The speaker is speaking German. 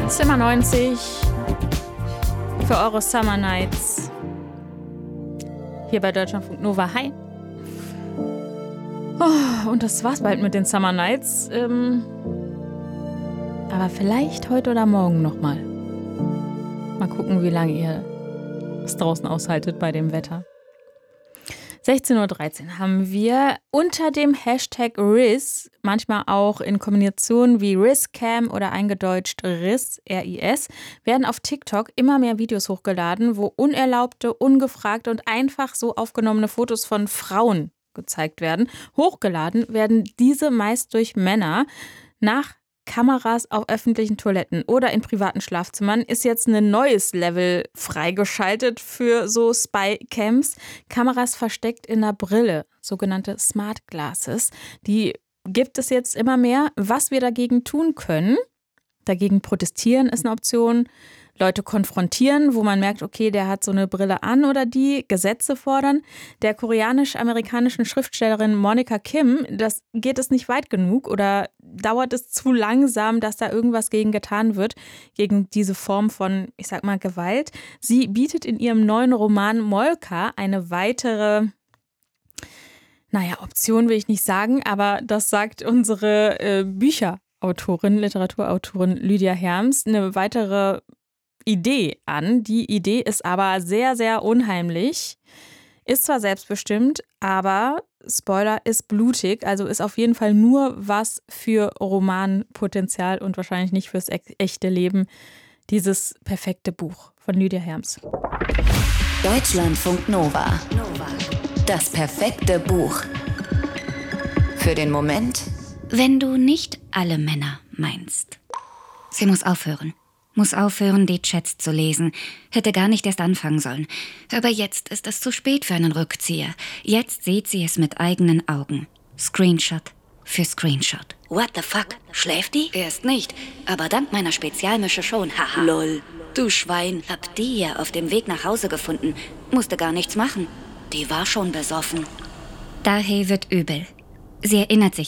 Zimmer 90 für eure Summer Nights. Hier bei Deutschlandfunk Nova. Hi. Oh, und das war's bald mit den Summer Nights. Aber vielleicht heute oder morgen nochmal. Mal gucken, wie lange ihr es draußen aushaltet bei dem Wetter. 16:13 Uhr haben wir unter dem Hashtag Riz, manchmal auch in Kombinationen wie Rizcam oder eingedeutscht Riz, R-I-S, werden auf TikTok immer mehr Videos hochgeladen, wo unerlaubte, ungefragte und einfach so aufgenommene Fotos von Frauen gezeigt werden. Hochgeladen werden diese meist durch Männer. Nach Kameras auf öffentlichen Toiletten oder in privaten Schlafzimmern ist jetzt ein neues Level freigeschaltet für so Spy-Cams. Kameras versteckt in der Brille, sogenannte Smart Glasses. Die gibt es jetzt immer mehr. Was wir dagegen tun können, dagegen protestieren ist eine Option. Leute konfrontieren, wo man merkt, okay, der hat so eine Brille an oder die, Gesetze fordern. Der koreanisch-amerikanischen Schriftstellerin Monica Kim, das geht es nicht weit genug oder dauert es zu langsam, dass da irgendwas gegen getan wird, gegen diese Form von, ich sag mal, Gewalt. Sie bietet in ihrem neuen Roman Molka eine weitere, Option will ich nicht sagen, aber das sagt unsere Literaturautorin Lydia Herms, eine weitere Idee an. Die Idee ist aber sehr, sehr unheimlich. Ist zwar selbstbestimmt, aber, Spoiler, ist blutig. Also ist auf jeden Fall nur was für Romanpotenzial und wahrscheinlich nicht fürs echte Leben. Dieses perfekte Buch von Lydia Herms. Deutschlandfunk Nova. Das perfekte Buch. Für den Moment, wenn du nicht alle Männer meinst. Sie muss aufhören. Muss aufhören, die Chats zu lesen. Hätte gar nicht erst anfangen sollen. Aber jetzt ist es zu spät für einen Rückzieher. Jetzt sieht sie es mit eigenen Augen. Screenshot für Screenshot. What the fuck? Schläft die? Erst nicht, aber dank meiner Spezialmische schon. Haha. Lol, du Schwein. Hab die ja auf dem Weg nach Hause gefunden. Musste gar nichts machen. Die war schon besoffen. Daher wird übel. Sie erinnert sich